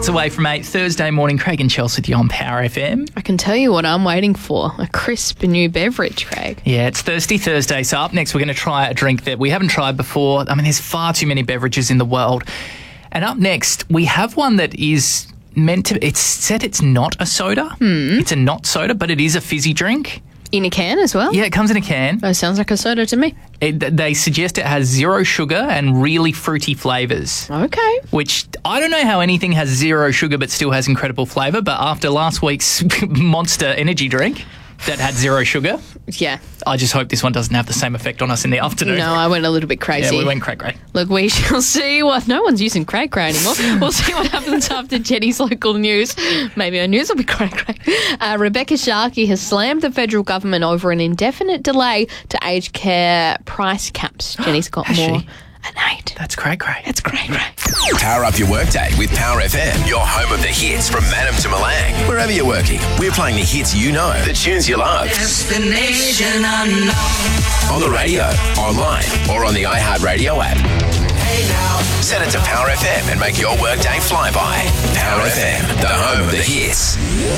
minutes away from 8, Thursday morning. Craig and Chelsea with you on Power FM. I can tell you what I'm waiting for, a crisp new beverage, Craig. Yeah, it's Thirsty Thursday, so up next we're going to try a drink that we haven't tried before. I mean, there's far too many beverages in the world. And up next, we have one that is meant to... It's said it's not a soda. It's a not soda, but it is a fizzy drink. In a can as well? Yeah, it comes in a can. That sounds like a soda to me. They suggest it has zero sugar and really fruity flavours. Okay. Which, I don't know how anything has zero sugar but still has incredible flavour, but after last week's Monster energy drink that had zero sugar, yeah, I just hope this one doesn't have the same effect on us in the afternoon. No, I went a little bit crazy. Yeah, we went cray-cray. Look, we shall see what... No one's using cray-cray anymore. We'll see what happens after Jenny's local news. Maybe our news will be cray-cray. Rebecca Sharkey has slammed the federal government over an indefinite delay to aged care price caps. Jenny's got more. At 8. That's cray-cray. It's cray-cray. Power up your workday with Power FM, your home of the hits from Madam to Malang. Wherever you're working, we're playing the hits you know, the tunes you love. Destination unknown. On the radio, online, or on the iHeartRadio app. Hey now. Set it to Power FM and make your workday fly by. Power FM, the home of the hits.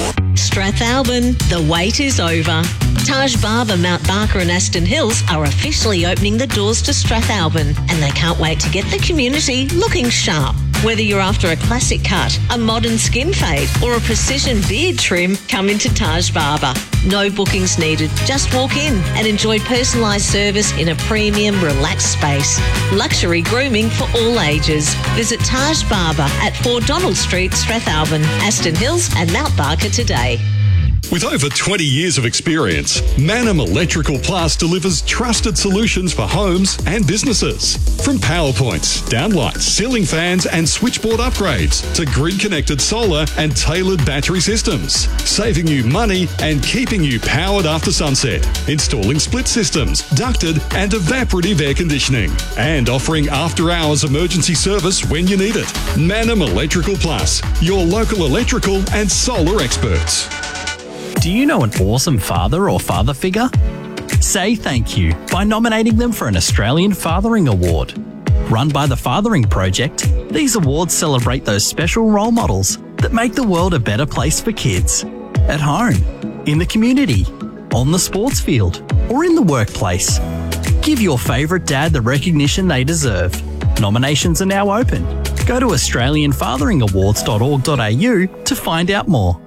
Strathalbyn, the wait is over. Taj Barber, Mount Barker and Aston Hills are officially opening the doors to Strathalbyn, and they can't wait to get the community looking sharp. Whether you're after a classic cut, a modern skin fade or a precision beard trim, come into Taj Barber. No bookings needed. Just walk in and enjoy personalised service in a premium, relaxed space. Luxury grooming for all ages. Visit Taj Barber at 4 Donald Street, Strathalbyn, Aston Hills and Mount Barker today. With over 20 years of experience, Manum Electrical Plus delivers trusted solutions for homes and businesses. From power points, downlights, ceiling fans and switchboard upgrades to grid-connected solar and tailored battery systems, saving you money and keeping you powered after sunset. Installing split systems, ducted and evaporative air conditioning, and offering after-hours emergency service when you need it. Manum Electrical Plus, your local electrical and solar experts. Do you know an awesome father or father figure? Say thank you by nominating them for an Australian Fathering Award. Run by the Fathering Project, these awards celebrate those special role models that make the world a better place for kids. At home, in the community, on the sports field, or in the workplace. Give your favourite dad the recognition they deserve. Nominations are now open. Go to australianfatheringawards.org.au to find out more.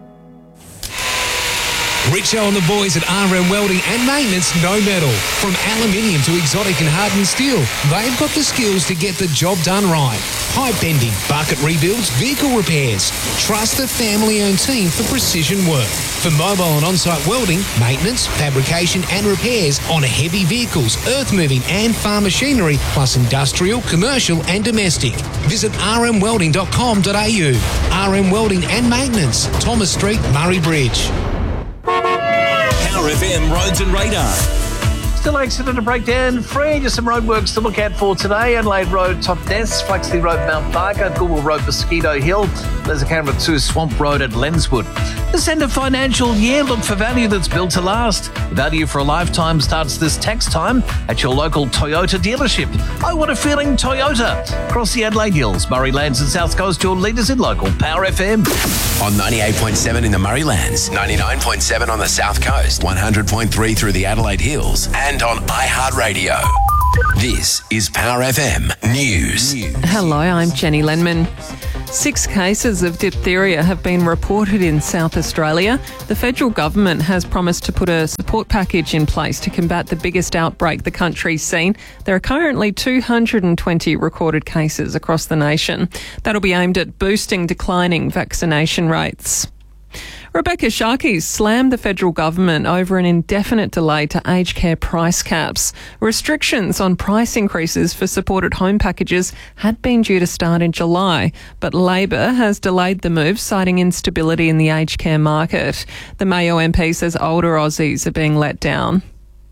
Richo and the boys at RM Welding and Maintenance know metal. From aluminium to exotic and hardened steel, they've got the skills to get the job done right. Pipe bending, bucket rebuilds, vehicle repairs. Trust the family-owned team for precision work. For mobile and on-site welding, maintenance, fabrication and repairs on heavy vehicles, earth-moving and farm machinery, plus industrial, commercial and domestic. Visit rmwelding.com.au. RM Welding and Maintenance, Thomas Street, Murray Bridge. Power FM Roads and Radar. Still accident to break down free. Just some roadworks to look out for today. Adelaide Road, Top Deaths, Flaxley Road, Mount Barker, Goulburn Road, Mosquito Hill. There's a camera 2, Swamp Road at Lenswood. This end of financial year, look for value that's built to last. Value for a lifetime starts this tax time at your local Toyota dealership. Oh, what a feeling, Toyota. Across the Adelaide Hills, Murraylands and South Coast, your leaders in local Power FM. On 98.7 in the Murraylands, 99.7 on the South Coast, 100.3 through the Adelaide Hills, and on iHeartRadio. This is Power FM News. Hello, I'm Jenny Lenman. 6 cases of diphtheria have been reported in South Australia. The federal government has promised to put a support package in place to combat the biggest outbreak the country's seen. There are currently 220 recorded cases across the nation. That'll be aimed at boosting declining vaccination rates. Rebecca Sharkey slammed the federal government over an indefinite delay to aged care price caps. Restrictions on price increases for supported home packages had been due to start in July, but Labor has delayed the move, citing instability in the aged care market. The Mayo MP says older Aussies are being let down.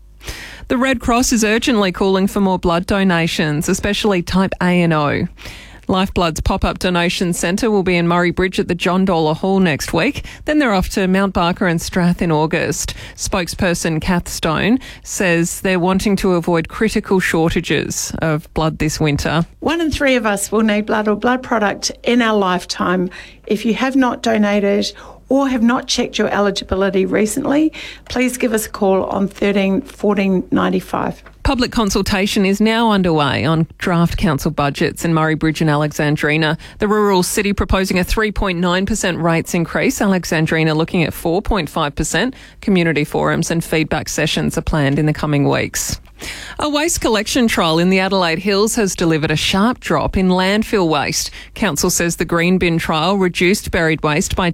The Red Cross is urgently calling for more blood donations, especially type A and O. Lifeblood's pop-up donation centre will be in Murray Bridge at the John Dollar Hall next week. Then they're off to Mount Barker and Strath in August. Spokesperson Kath Stone says they're wanting to avoid critical shortages of blood this winter. 1 in 3 of us will need blood or blood product in our lifetime. If you have not donated or have not checked your eligibility recently, please give us a call on 13 14 95. Public consultation is now underway on draft council budgets in Murray Bridge and Alexandrina. The rural city proposing a 3.9% rates increase, Alexandrina looking at 4.5%. Community forums and feedback sessions are planned in the coming weeks. A waste collection trial in the Adelaide Hills has delivered a sharp drop in landfill waste. Council says the green bin trial reduced buried waste by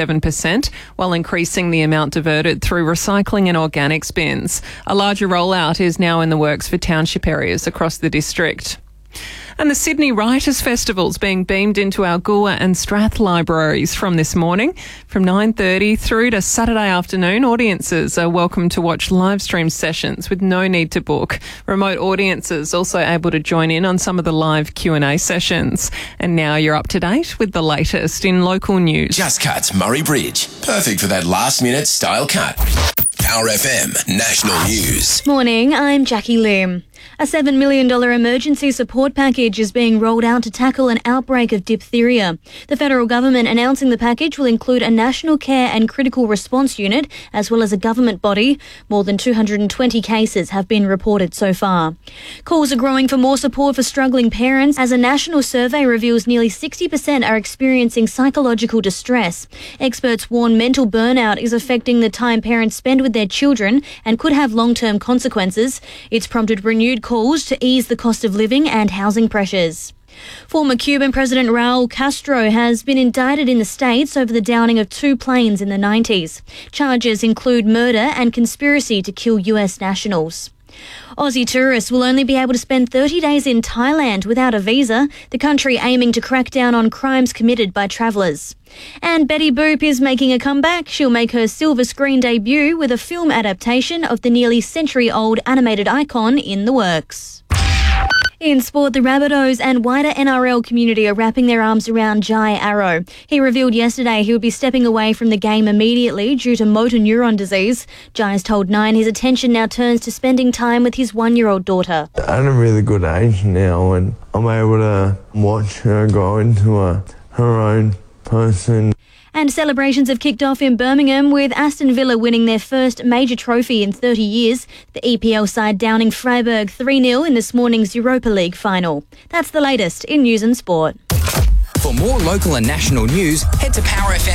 27%, while increasing the amount diverted through recycling and organics bins. A larger rollout is now in the works for township areas across the district. And the Sydney Writers' Festival's being beamed into our Goolwa and Strath libraries from this morning. From 9:30 through to Saturday afternoon, audiences are welcome to watch live stream sessions with no need to book. Remote audiences also able to join in on some of the live Q&A sessions. And now you're up to date with the latest in local news. Just Cuts Murray Bridge. Perfect for that last-minute style cut. Power FM National News. Morning, I'm Jackie Lim. A $7 million emergency support package is being rolled out to tackle an outbreak of diphtheria. The federal government announcing the package will include a national care and critical response unit, as well as a government body. More than 220 cases have been reported so far. Calls are growing for more support for struggling parents, as a national survey reveals nearly 60% are experiencing psychological distress. Experts warn mental burnout is affecting the time parents spend with their children and could have long-term consequences. It's prompted renewed calls to ease the cost of living and housing pressures. Former Cuban President Raul Castro has been indicted in the States over the downing of 2 planes in the 90s. Charges include murder and conspiracy to kill US nationals. Aussie tourists will only be able to spend 30 days in Thailand without a visa, the country aiming to crack down on crimes committed by travellers. And Betty Boop is making a comeback. She'll make her silver screen debut with a film adaptation of the nearly century-old animated icon in the works. In sport, the Rabbitohs and wider NRL community are wrapping their arms around Jai Arrow. He revealed yesterday he would be stepping away from the game immediately due to motor neuron disease. Jai's told Nine his attention now turns to spending time with his 1-year-old daughter. I'm at a really good age now and I'm able to watch her grow into her own person. And celebrations have kicked off in Birmingham with Aston Villa winning their first major trophy in 30 years. The EPL side downing Freiburg 3-0 in this morning's Europa League final. That's the latest in news and sport. For more local and national news, head to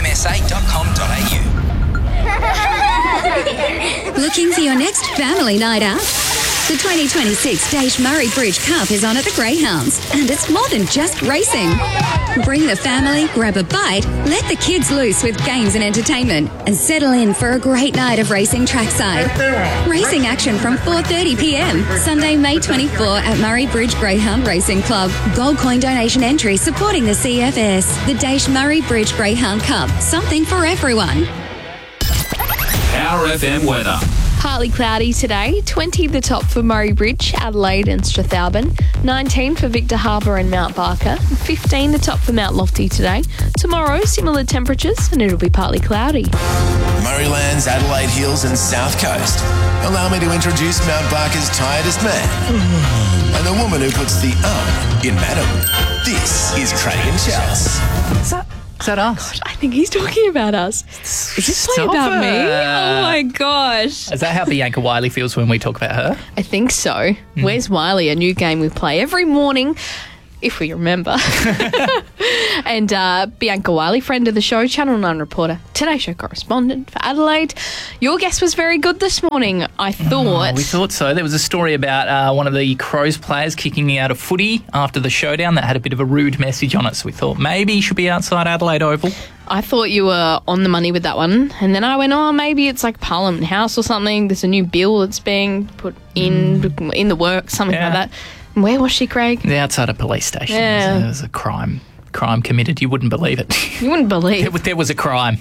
powerfmsa.com.au. Looking for your next family night out? The 2026 Daish Murray Bridge Cup is on at the Greyhounds, and it's more than just racing. Bring the family, grab a bite, let the kids loose with games and entertainment, and settle in for a great night of racing trackside. Racing action from 4:30 p.m, Sunday, May 24 at Murray Bridge Greyhound Racing Club. Gold coin donation entry supporting the CFS. The Daish Murray Bridge Greyhound Cup. Something for everyone. Power FM weather. Partly cloudy today, 20 the top for Murray Bridge, Adelaide and Strathalbyn, 19 for Victor Harbour and Mount Barker, 15 the top for Mount Lofty today. Tomorrow, similar temperatures and it'll be partly cloudy. Murraylands, Adelaide Hills and South Coast. Allow me to introduce Mount Barker's tiredest man and the woman who puts the in madam. This is Craig and Chels. Is that us? I think he's talking about us. Is this playing about me? Oh my gosh. Is that how Bianca Wiley feels when we talk about her? I think so. Where's Wiley? A new game we play every morning, if we remember. And Bianca Wiley, friend of the show, Channel 9 reporter, Today Show correspondent for Adelaide. Your guess was very good this morning, I thought. We thought so. There was a story about one of the Crows players kicking out a footy after the showdown that had a bit of a rude message on it. So we thought maybe he should be outside Adelaide Oval. I thought you were on the money with that one. And then I went, maybe it's like Parliament House or something. There's a new bill that's being put in the works, something like that. Where was she, Craig? The outside a police station. Yeah. There was a crime committed. You wouldn't believe it. You wouldn't believe. There was a crime.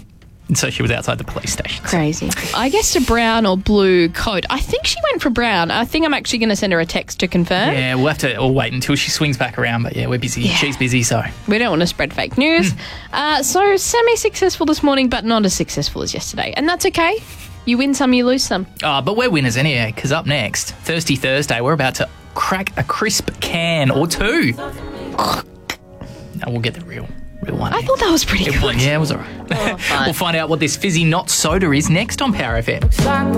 And so she was outside the police station. Crazy. I guessed a brown or blue coat. I think she went for brown. I think I'm actually going to send her a text to confirm. Yeah, we'll have to wait until she swings back around. But yeah, we're busy. Yeah. She's busy, so. We don't want to spread fake news. So semi-successful this morning, but not as successful as yesterday. And that's okay. You win some, you lose some. But we're winners anyway, because up next, Thirsty Thursday, we're about to crack a crisp can or two. Now we'll get the real one. I thought that was pretty good. Yeah, it was all right. We'll find out what this fizzy not soda is next on Power FM.